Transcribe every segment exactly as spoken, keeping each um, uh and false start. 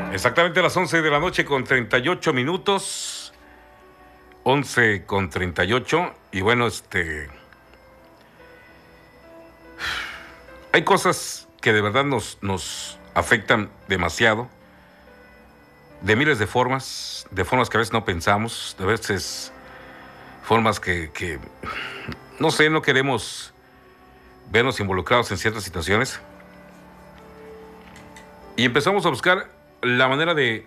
Exactamente a las once de la noche con treinta y ocho minutos. once con treinta y ocho. Y bueno, este... hay cosas que de verdad nos, nos afectan demasiado. De miles de formas. De formas que a veces no pensamos. De veces formas que, que no sé, no queremos vernos involucrados en ciertas situaciones. Y empezamos a buscar la manera de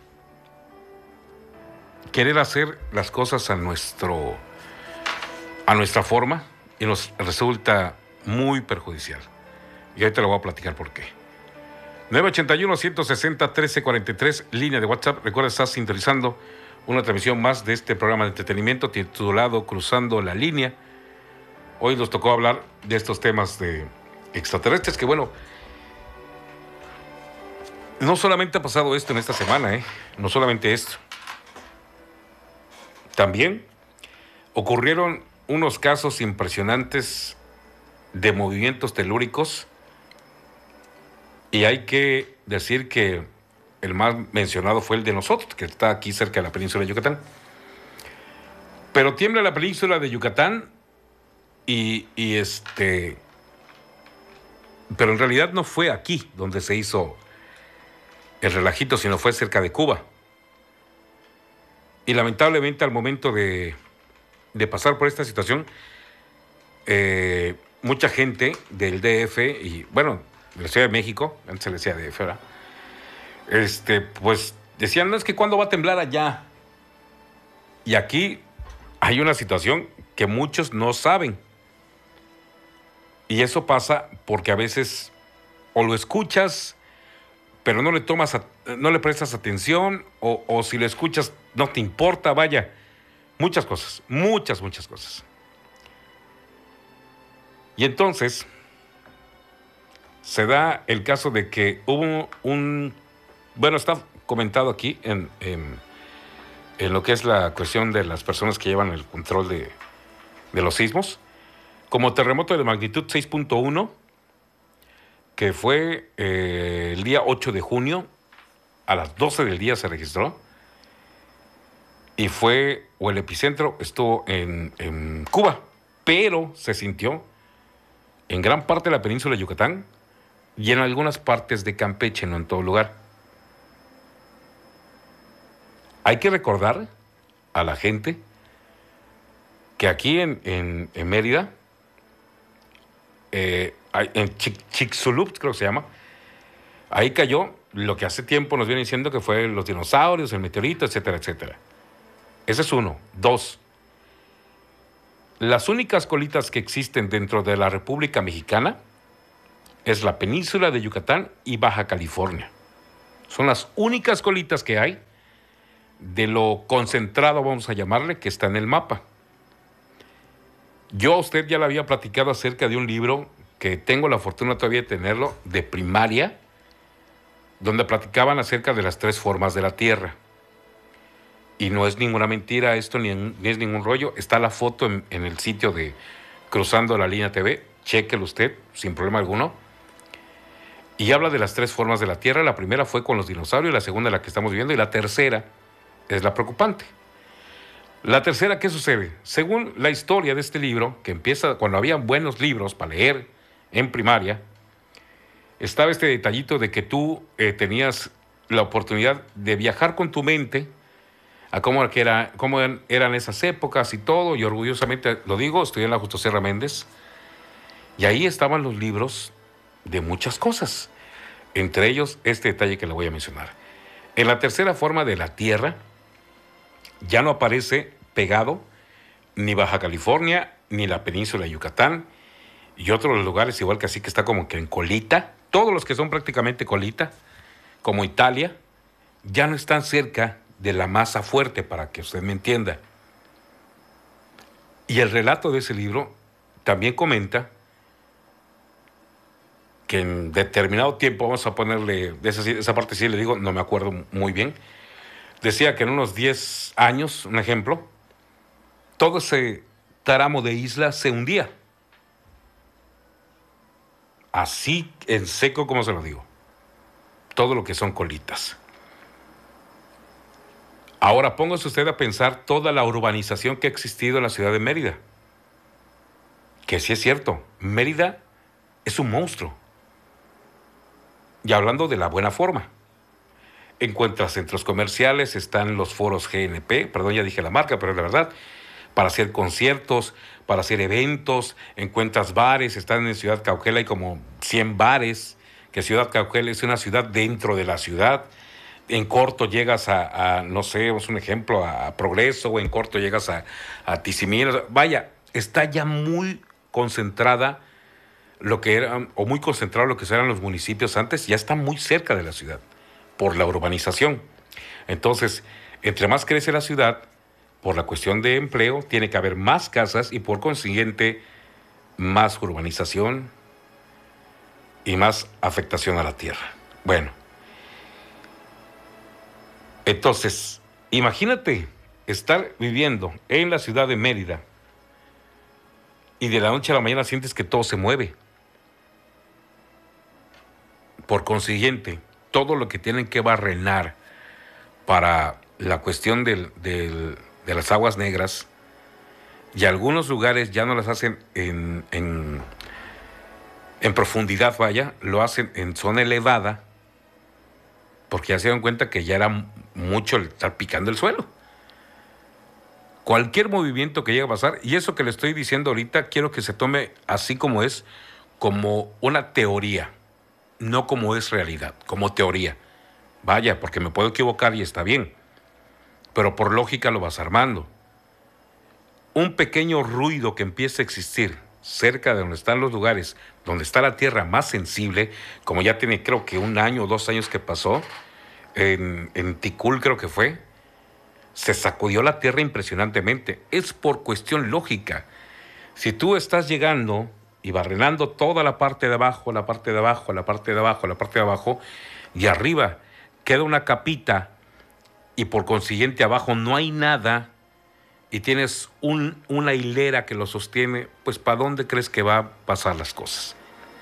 querer hacer las cosas a nuestro a nuestra forma y nos resulta muy perjudicial. Y ahorita lo voy a platicar por qué. nueve ochenta y uno, uno sesenta, trece cuarenta y tres, línea de WhatsApp. Recuerda, estás sintonizando una transmisión más de este programa de entretenimiento titulado Cruzando la Línea. Hoy nos tocó hablar de estos temas de extraterrestres, que bueno, no solamente ha pasado esto en esta semana, ¿eh? No solamente esto. También ocurrieron unos casos impresionantes de movimientos telúricos, y hay que decir que el más mencionado fue el de nosotros, que está aquí cerca de la península de Yucatán. Pero tiembla la península de Yucatán y, y este... pero en realidad no fue aquí donde se hizo el relajito, sino fue cerca de Cuba. Y lamentablemente al momento de, de pasar por esta situación, eh, mucha gente del D F y, bueno, de la Ciudad de México, antes se le decía D F, ¿verdad? Este, pues decían, no, es que ¿cuándo va a temblar allá? Y aquí hay una situación que muchos no saben. Y eso pasa porque a veces o lo escuchas, pero no le tomas, no le prestas atención, o, o si lo escuchas no te importa, vaya, muchas cosas, muchas, muchas cosas. Y entonces se da el caso de que hubo un, bueno, está comentado aquí en, en, en lo que es la cuestión de las personas que llevan el control de, de los sismos, como terremoto de magnitud seis punto uno, que fue eh, el día ocho de junio, a las doce del día se registró, y fue, o el epicentro estuvo en, en Cuba, pero se sintió en gran parte de la península de Yucatán y en algunas partes de Campeche, no en todo lugar. Hay que recordar a la gente que aquí en, en, en Mérida, eh, en Chicxulub, creo que se llama, ahí cayó lo que hace tiempo nos viene diciendo que fue los dinosaurios, el meteorito, etcétera, etcétera. Ese es uno. Dos, las únicas colitas que existen dentro de la República Mexicana es la península de Yucatán y Baja California. Son las únicas colitas que hay de lo concentrado, vamos a llamarle, que está en el mapa. Yo a usted ya le había platicado acerca de un libro que tengo la fortuna todavía de tenerlo, de primaria, donde platicaban acerca de las tres formas de la Tierra. Y no es ninguna mentira esto, ni, en, ni es ningún rollo. Está la foto en, en el sitio de Cruzando la Línea T V. Chéquelo usted, sin problema alguno. Y habla de las tres formas de la Tierra. La primera fue con los dinosaurios, la segunda la que estamos viviendo, y la tercera es la preocupante. La tercera, ¿qué sucede? Según la historia de este libro, que empieza cuando había buenos libros para leer en primaria, estaba este detallito de que tú eh, tenías la oportunidad de viajar con tu mente a cómo, que era, cómo eran esas épocas y todo, y orgullosamente lo digo, estudié en la Justo Sierra Méndez, y ahí estaban los libros de muchas cosas, entre ellos este detalle que le voy a mencionar. En la tercera forma de la Tierra ya no aparece pegado ni Baja California, ni la península de Yucatán, y otros lugares igual que así que está como que en colita, todos los que son prácticamente colita, como Italia, ya no están cerca de la masa fuerte, para que usted me entienda. Y el relato de ese libro también comenta que en determinado tiempo, vamos a ponerle, de esa, esa parte sí le digo, no me acuerdo muy bien, decía que en unos diez años, un ejemplo, todo ese tramo de isla se hundía. Así en seco como se lo digo. Todo lo que son colitas. Ahora póngase usted a pensar toda la urbanización que ha existido en la ciudad de Mérida. Que sí es cierto, Mérida es un monstruo. Y hablando de la buena forma. Encuentras centros comerciales, están los foros G N P, perdón, ya dije la marca, pero es la verdad, para hacer conciertos, para hacer eventos, encuentras bares, están en Ciudad Cauquel, hay como cien bares, que Ciudad Cauquel es una ciudad dentro de la ciudad. En corto llegas a, a no sé, es un ejemplo, a Progreso, o en corto llegas a, a Tizimín. Vaya, está ya muy concentrada lo que era, o muy concentrado lo que eran los municipios antes, ya está muy cerca de la ciudad, por la urbanización. Entonces, entre más crece la ciudad, por la cuestión de empleo, tiene que haber más casas y por consiguiente más urbanización y más afectación a la tierra. Bueno, entonces, imagínate estar viviendo en la ciudad de Mérida y de la noche a la mañana sientes que todo se mueve. Por consiguiente, todo lo que tienen que barrenar para la cuestión del, del, de las aguas negras, y algunos lugares ya no las hacen en, en, en profundidad, vaya, lo hacen en zona elevada, porque ya se dieron cuenta que ya era mucho el estar picando el suelo. Cualquier movimiento que llegue a pasar, y eso que le estoy diciendo ahorita, quiero que se tome así como es, como una teoría, no como es realidad, como teoría. Vaya, porque me puedo equivocar y está bien, pero por lógica lo vas armando. Un pequeño ruido que empiece a existir cerca de donde están los lugares, donde está la tierra más sensible, como ya tiene creo que un año o dos años que pasó, en, en Ticul creo que fue, se sacudió la tierra impresionantemente. Es por cuestión lógica. Si tú estás llegando y barrenando toda la parte de abajo, la parte de abajo, la parte de abajo, la parte de abajo, y arriba queda una capita y por consiguiente abajo no hay nada y tienes un, una hilera que lo sostiene, pues ¿para dónde crees que va a pasar las cosas?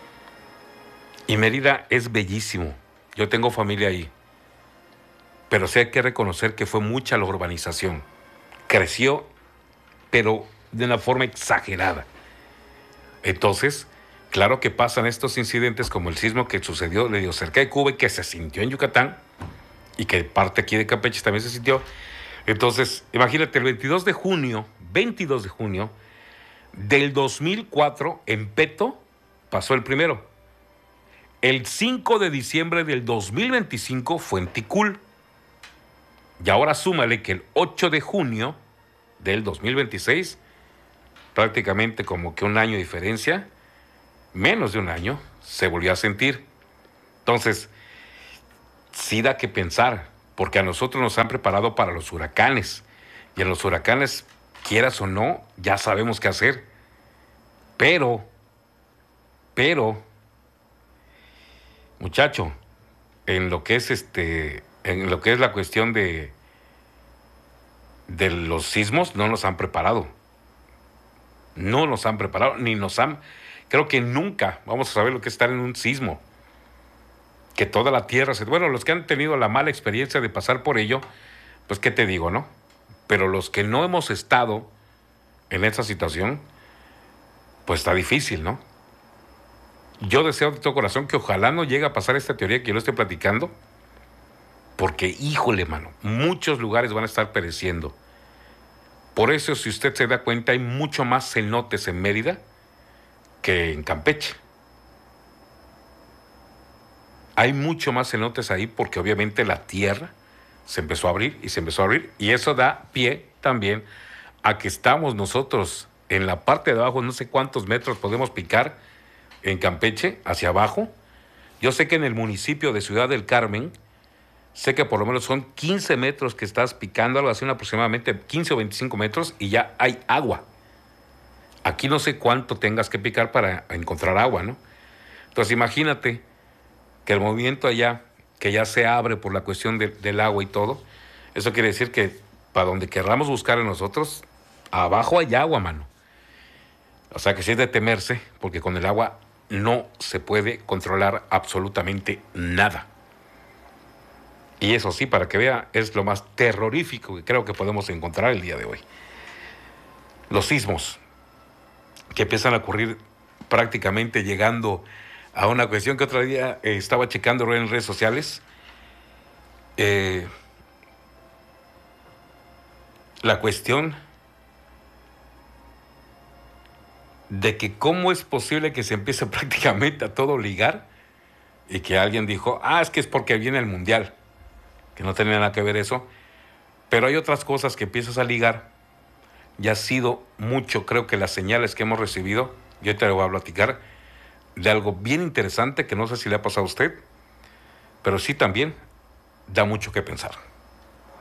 Y Mérida es bellísimo. Yo tengo familia ahí. Pero sí hay que reconocer que fue mucha la urbanización. Creció, pero de una forma exagerada. Entonces, claro que pasan estos incidentes como el sismo que sucedió, le digo, cerca de Cuba y que se sintió en Yucatán y que parte aquí de Campeche también se sintió. Entonces, imagínate, el veintidós de junio, veintidós de junio del dos mil cuatro, en Peto, pasó el primero. El cinco de diciembre del dos mil veinticinco fue en Ticul. Y ahora súmale que el ocho de junio del dos mil veintiséis, prácticamente como que un año de diferencia, menos de un año, se volvió a sentir. Entonces, sí da que pensar, porque a nosotros nos han preparado para los huracanes. Y en los huracanes, quieras o no, ya sabemos qué hacer. Pero, pero, muchacho, en lo que es este, en lo que es la cuestión de, de los sismos, no nos han preparado. No nos han preparado, ni nos han, creo que nunca vamos a saber lo que es estar en un sismo. Que toda la tierra se... Bueno, los que han tenido la mala experiencia de pasar por ello, pues qué te digo, ¿no? Pero los que no hemos estado en esa situación, pues está difícil, ¿no? Yo deseo de todo corazón que ojalá no llegue a pasar esta teoría que yo le estoy platicando, porque, híjole, mano, muchos lugares van a estar pereciendo. Por eso, si usted se da cuenta, hay mucho más cenotes en Mérida que en Campeche. Hay mucho más cenotes ahí porque obviamente la tierra se empezó a abrir y se empezó a abrir. Y eso da pie también a que estamos nosotros en la parte de abajo, no sé cuántos metros podemos picar en Campeche, hacia abajo. Yo sé que en el municipio de Ciudad del Carmen, sé que por lo menos son quince metros que estás picando, algo así, aproximadamente quince o veinticinco metros, y ya hay agua. Aquí no sé cuánto tengas que picar para encontrar agua, ¿no? Entonces imagínate que el movimiento allá, que ya se abre por la cuestión de, del agua y todo, eso quiere decir que para donde querramos buscar en nosotros, abajo hay agua, mano. O sea que sí es de temerse, porque con el agua no se puede controlar absolutamente nada. Y eso sí, para que vea, es lo más terrorífico que creo que podemos encontrar el día de hoy. Los sismos que empiezan a ocurrir prácticamente llegando a una cuestión que otro día eh, estaba checando en redes sociales. Eh, la cuestión de que cómo es posible que se empiece prácticamente a todo ligar y que alguien dijo, ah, es que es porque viene el mundial, que no tenía nada que ver eso, pero hay otras cosas que empiezas a ligar. Ya ha sido mucho, creo que las señales que hemos recibido, yo te lo voy a platicar, de algo bien interesante que no sé si le ha pasado a usted, pero sí también da mucho que pensar.